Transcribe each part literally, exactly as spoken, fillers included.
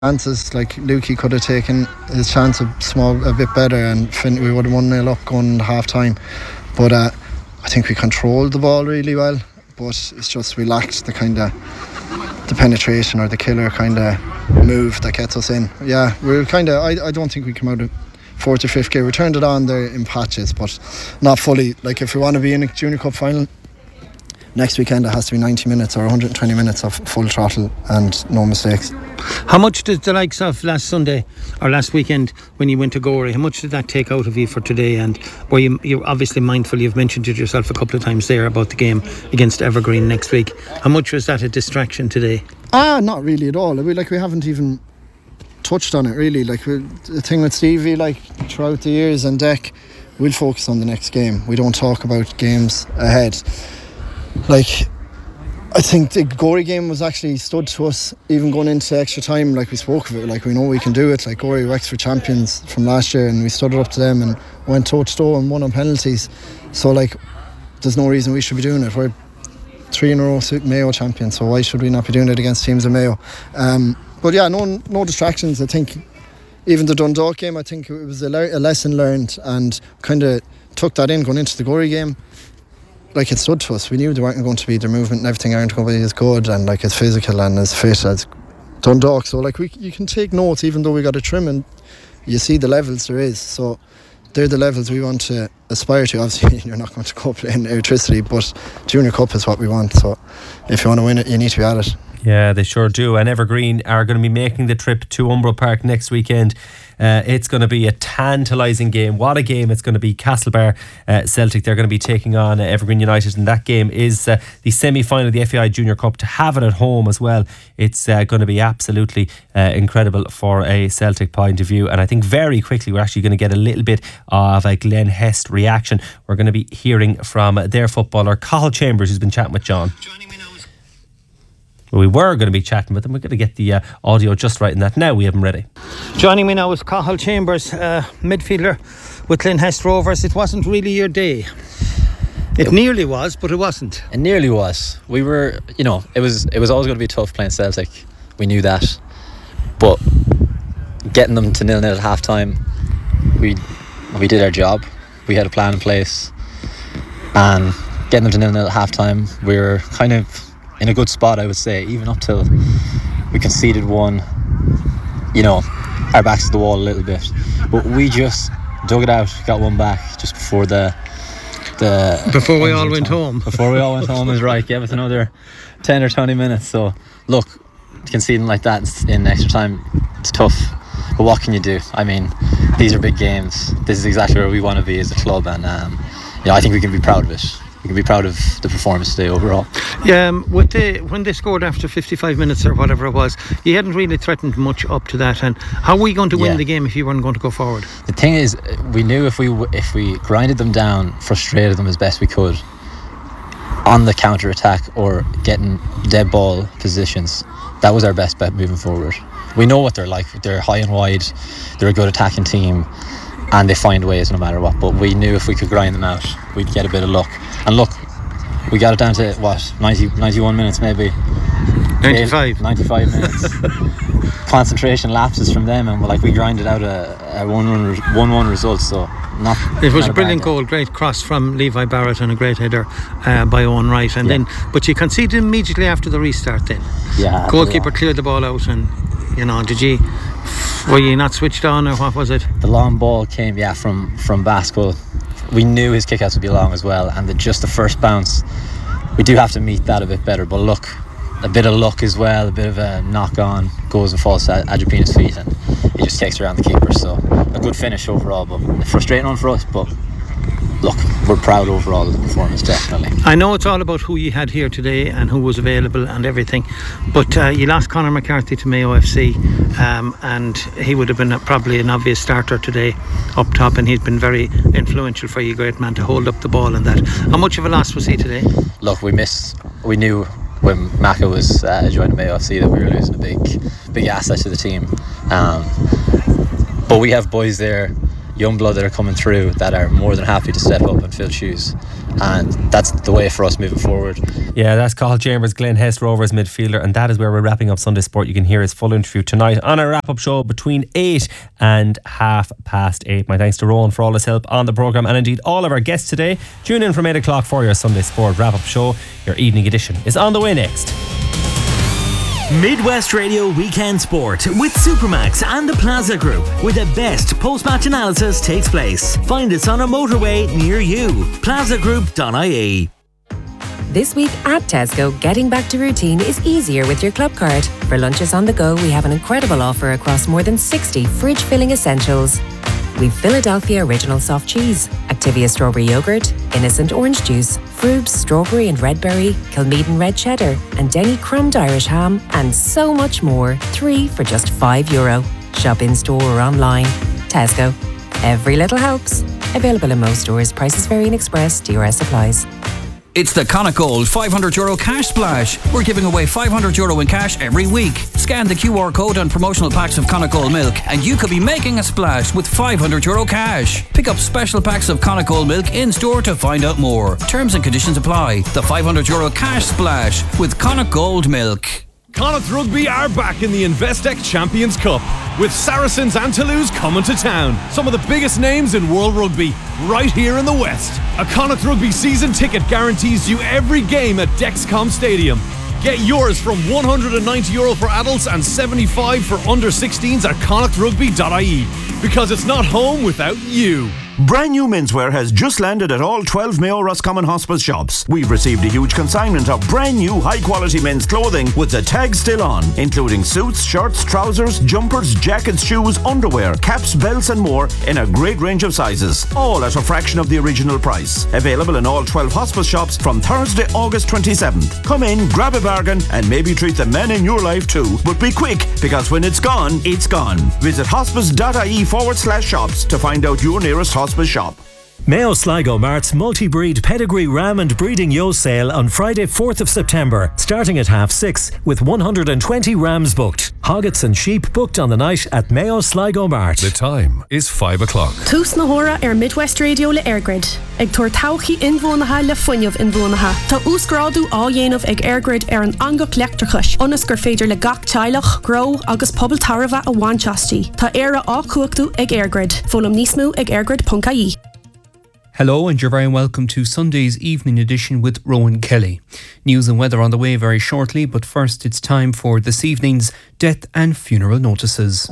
chances. Like Lukey could have taken his chance a small a bit better, and fin- we would have one nil up going to half time. But uh, I think we controlled the ball really well. But it's just we lacked the kind of the penetration or the killer kind of move that gets us in. Yeah, we're kind of. I, I don't think we come out of fourth or fifth gear. We turned it on there in patches, but not fully. Like if we want to be in a junior cup final next weekend, it has to be ninety minutes or one hundred twenty minutes of full throttle and no mistakes. How much did the likes of last Sunday or last weekend when you went to Gorey, how much did that take out of you for today? And were you, you're obviously mindful, you've mentioned it yourself a couple of times there about the game against Evergreen next week. How much was that a distraction today? Ah, not really at all. We, like, we haven't even touched on it really. Like we, the thing with Stevie, like throughout the years and Deck, we'll focus on the next game. We don't talk about games ahead. Like I think the Gorey game was actually stood to us even going into extra time. Like we spoke of it, like we know we can do it. Like Gorey were Wexford champions from last year and we stood it up to them and went toe to toe and won on penalties. So like there's no reason we should be doing it. We're three in a row Mayo champions, so why should we not be doing it against teams in Mayo? Um, but yeah, no no distractions. I think even the Dundalk game, I think it was a, le- a lesson learned, and kind of took that in going into the Gorey game. Like it stood to us. We knew they weren't going to be, their movement and everything aren't going to be as good and like as physical and as fit as Dundalk. So like we, you can take notes even though we got a trim and you see the levels there is. So they're the levels we want to aspire to. Obviously you're not going to go playing electricity, but Junior Cup is what we want. So if you want to win it, you need to be at it. Yeah, they sure do. And Evergreen are going to be making the trip to Umbro Park next weekend. Uh, it's going to be a tantalising game. What a game it's going to be. Castlebar uh, Celtic, they're going to be taking on uh, Evergreen United, and that game is uh, the semi-final of the F A I Junior Cup. To have it at home as well, it's uh, going to be absolutely uh, incredible for a Celtic point of view. And I think very quickly we're actually going to get a little bit of a Glen Hest reaction. We're going to be hearing from their footballer Cathal Chambers, who's been chatting with John. Joining me now is we were going to be chatting with them. We're going to get the uh, audio just right in that. Now we have them ready. Joining me now is Cathal Chambers, uh, midfielder with Glen Hest Rovers. It wasn't really your day. It, it nearly was, but it wasn't. It nearly was. We were, you know, it was it was always going to be tough playing Celtic. We knew that. But getting them to nil-nil at half time, we, we did our job. We had a plan in place. And getting them to nil-nil at half time, we were kind of in a good spot, I would say, even up till we conceded one. You know, our backs to the wall a little bit, but we just dug it out, got one back just before the the before we all went time. home. Before we all went home is right. Gave us another ten or twenty minutes. So look, conceding like that in extra time, it's tough. But what can you do? I mean, these are big games. This is exactly where we want to be as a club, and um, you know, I think we can be proud of it. We can be proud of the performance today overall. Yeah, um, with the, when they scored after fifty-five minutes or whatever it was, you hadn't really threatened much up to that. And how were we going to win yeah. the game if you weren't going to go forward? The thing is, we knew if we if we grinded them down, frustrated them as best we could on the counter attack or getting dead ball positions, that was our best bet moving forward. We know what they're like. They're high and wide. They're a good attacking team, and they find ways no matter what. But we knew if we could grind them out, we'd get a bit of luck. And look, we got it down to what, ninety, ninety-one minutes maybe. ninety-five. ninety-five minutes. Concentration lapses from them, and like we grinded out a, a one-one one-one result. So not. It was not a brilliant goal, great cross from Levi Barrett and a great header uh, by Owen Wright, and yeah. then but you conceded immediately after the restart. Then, yeah, goalkeeper yeah. cleared the ball out, and you know, did you were you not switched on or what was it? The long ball came, yeah, from from Basquel. We knew his kickouts would be long as well, and the, just the first bounce, we do have to meet that a bit better. But look, a bit of luck as well, a bit of a knock on, goes and falls at Agapina's feet, and he just takes around the keeper. So a good finish overall, but a frustrating one for us. But look, we're proud overall of the performance, definitely. I know it's all about who you had here today and who was available and everything, but uh, you lost Conor McCarthy to Mayo F C, um, and he would have been a, probably an obvious starter today up top, and he's been very influential for you, great man, to hold up the ball and that. How much of a loss was he today? Look, we missed, we knew when Macca was uh, joining Mayo F C that we were losing a big big asset to the team, um, but we have boys there, young blood that are coming through that are more than happy to step up and fill shoes, and that's the way for us moving forward. Yeah, that's Cathal Chambers, Glen Hess Rovers midfielder, and that is where we're wrapping up Sunday Sport. You can hear his full interview tonight on our wrap-up show between eight and half past eight. My thanks to Rowan for all his help on the programme, and indeed all of our guests today. Tune in from eight o'clock for your Sunday Sport wrap-up show. Your evening edition is on the way next. Midwest Radio Weekend Sport with Supermax and the Plaza Group, where the best post-match analysis takes place. Find us on a motorway near you. plaza group dot I E. This week at Tesco, getting back to routine is easier with your club card. For lunches on the go, we have an incredible offer across more than sixty fridge-filling essentials. We've Philadelphia Original Soft Cheese, Activia Strawberry Yogurt, Innocent Orange Juice, Frubes Strawberry and Red Berry, Kilmeaden Red Cheddar, and Denny Crumbed Irish Ham, and so much more. Three for just five euro. Shop in store or online. Tesco. Every little helps. Available in most stores. Prices vary in Express. D R S applies. It's the Connacht Gold five hundred euro cash splash. We're giving away five hundred euro in cash every week. Scan the Q R code on promotional packs of Connacht Gold milk and you could be making a splash with five hundred euro cash. Pick up special packs of Connacht Gold milk in store to find out more. Terms and conditions apply. The five hundred euro cash splash with Connacht Gold milk. Connacht Rugby are back in the Investec Champions Cup, with Saracens and Toulouse coming to town. Some of the biggest names in world rugby, right here in the West. A Connacht Rugby season ticket guarantees you every game at Dexcom Stadium. Get yours from one hundred ninety euro for adults and seventy-five for under sixteens at connacht rugby dot I E. Because it's not home without you. Brand new menswear has just landed at all twelve Mayo Roscommon Hospice shops. We've received a huge consignment of brand new high quality men's clothing with the tag still on, including suits, shirts, trousers, jumpers, jackets, shoes, underwear, caps, belts and more in a great range of sizes. All at a fraction of the original price. Available in all twelve hospice shops from Thursday, August twenty-seventh. Come in, grab a bargain and maybe treat the men in your life too. But be quick, because when it's gone, it's gone. Visit hospice dot I E forward slash shops to find out your nearest hospice shop. Mayo Sligo Mart's multi-breed pedigree ram and breeding yo sale on Friday fourth of September, starting at half six with one hundred twenty rams booked. Hoggets and sheep booked on the night at Mayo Sligo Mart. The time is five o'clock. Tús na hora ar Midwest Radio le Airgrid. Ag tuair tauchaí inbhuanaithe le fuinneamh inbhuanaithe. Tá úscrádu á dhéanamh ag Airgrid ar an angach leachtarchais. Ionas gur féidir le gach teilech, gro agus pobl tarafa a bhainteastí. Tá éire á cuachtaú ag Airgrid. Fólam níos mó ag airgrid dot I E. Hello and you're very welcome to Sunday's evening edition with Rowan Kelly. News and weather on the way very shortly, but first it's time for this evening's death and funeral notices.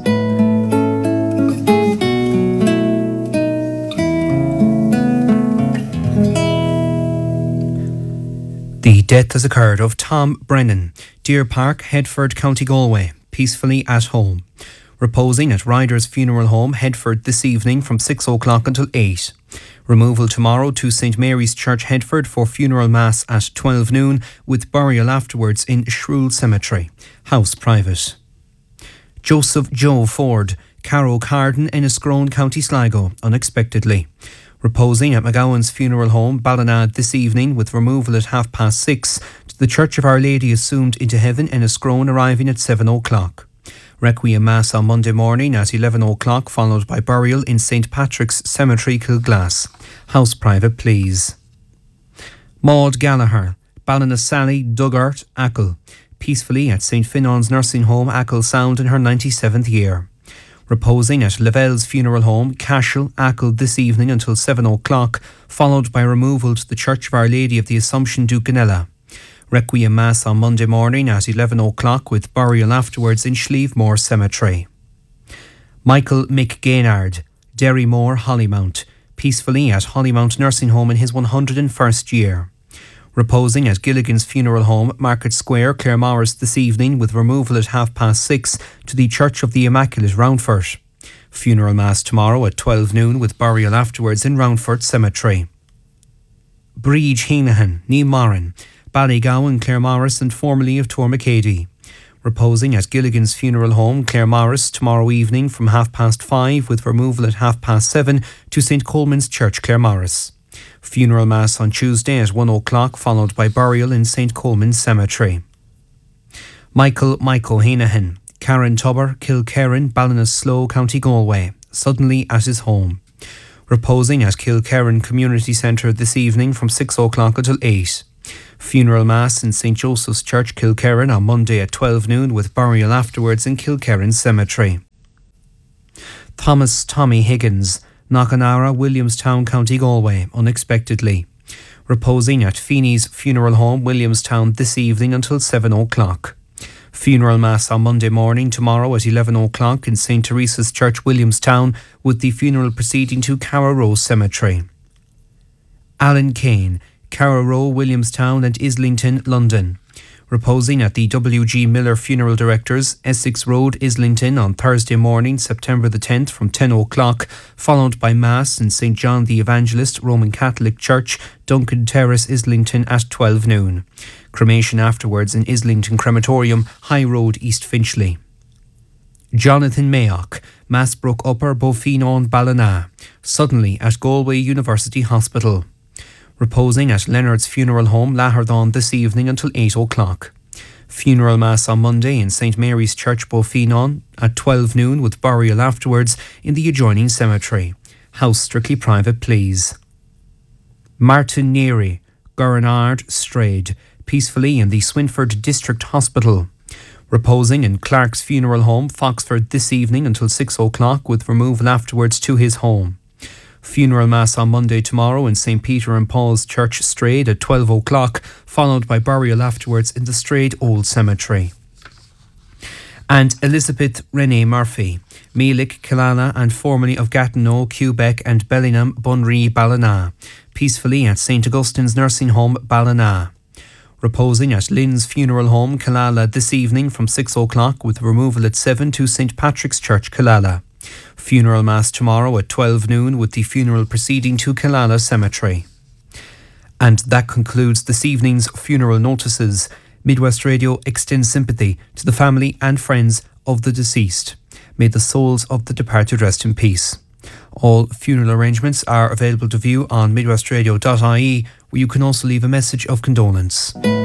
The death has occurred of Tom Brennan, Deer Park, Headford, County Galway, peacefully at home. Reposing at Ryder's Funeral Home, Headford, this evening from six o'clock until eight. Removal tomorrow to Saint Mary's Church, Headford, for funeral mass at twelve noon, with burial afterwards in Shrule Cemetery. House private. Joseph Joe Ford, Carrow Carden, Enniscrone, County Sligo, unexpectedly. Reposing at McGowan's Funeral Home, Ballinad, this evening, with removal at half past six to the Church of Our Lady Assumed into Heaven, Enniscrone, arriving at seven o'clock. Requiem Mass on Monday morning at eleven o'clock, followed by burial in Saint Patrick's Cemetery, Kilglass. House private, please. Maud Gallagher, Ballinasally, Duggart, Achill. Peacefully at Saint Finon's Nursing Home, Achill Sound, in her ninety-seventh year. Reposing at Lavelle's Funeral Home, Cashel, Achill, this evening until seven o'clock, followed by removal to the Church of Our Lady of the Assumption, Duganella. Requiem Mass on Monday morning at eleven o'clock, with burial afterwards in Schlievemore Cemetery. Michael McGaynard, Derrymore, Hollymount. Peacefully at Hollymount Nursing Home in his one hundred first year. Reposing at Gilligan's Funeral Home, Market Square, Claremorris, this evening, with removal at half past six to the Church of the Immaculate, Roundford. Funeral Mass tomorrow at twelve noon, with burial afterwards in Roundford Cemetery. Breege Heenahan, Ní Moran, Ballygowan, Claremorris, and formerly of Tormacady. Reposing at Gilligan's Funeral Home, Claremorris, tomorrow evening from half past five, with removal at half past seven to Saint Coleman's Church, Claremorris. Funeral Mass on Tuesday at one o'clock, followed by burial in Saint Coleman's Cemetery. Michael Mike O'Hanahan, Karen Tubber, Kilkerran, Ballinasloe, County Galway, suddenly at his home. Reposing at Kilkerran Community Centre this evening from six o'clock until eight. Funeral Mass in Saint Joseph's Church, Kilkerran on Monday at twelve noon with burial afterwards in Kilkerran Cemetery. Thomas Tommy Higgins, Knockanara, Williamstown, County Galway, unexpectedly. Reposing at Feeney's Funeral Home, Williamstown this evening until seven o'clock. Funeral Mass on Monday morning tomorrow at eleven o'clock in Saint Teresa's Church, Williamstown, with the funeral proceeding to Carrow Row Cemetery. Alan Kane, Carrow Row, Williamstown and Islington, London. Reposing at the W G Miller Funeral Directors, Essex Road, Islington on Thursday morning, September the tenth from ten o'clock, followed by Mass in Saint John the Evangelist Roman Catholic Church, Duncan Terrace, Islington at twelve noon. Cremation afterwards in Islington Crematorium, High Road, East Finchley. Jonathan Mayock, Massbrook Upper, Bofinon, Ballina, suddenly at Galway University Hospital. Reposing at Leonard's Funeral Home, Lahardon this evening until eight o'clock. Funeral Mass on Monday in Saint Mary's Church, Bofinon at twelve noon with burial afterwards in the adjoining cemetery. House strictly private, please. Martin Neary, Gurnard, Strayed, peacefully in the Swinford District Hospital. Reposing in Clark's Funeral Home, Foxford this evening until six o'clock with removal afterwards to his home. Funeral Mass on Monday tomorrow in Saint Peter and Paul's Church, Strayed at twelve o'clock, followed by burial afterwards in the Strayed Old Cemetery. And Elizabeth Renee Murphy, Meelick, Killala and formerly of Gatineau, Quebec and Bellingham, Bunree, Ballina, peacefully at Saint Augustine's Nursing Home, Ballina. Reposing at Lynn's Funeral Home, Killala this evening from six o'clock with removal at seven to Saint Patrick's Church, Killala. Funeral Mass tomorrow at twelve noon with the funeral proceeding to Killala Cemetery. And that concludes this evening's funeral notices. Midwest Radio extends sympathy to the family and friends of the deceased. May the souls of the departed rest in peace. All funeral arrangements are available to view on midwestradio dot I E, where you can also leave a message of condolence.